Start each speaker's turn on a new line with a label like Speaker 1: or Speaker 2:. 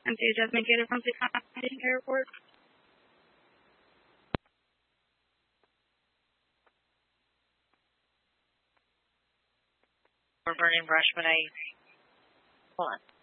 Speaker 1: MC Jasmine Gator from Seattle Airport.
Speaker 2: We're burning brush when I... Hold on.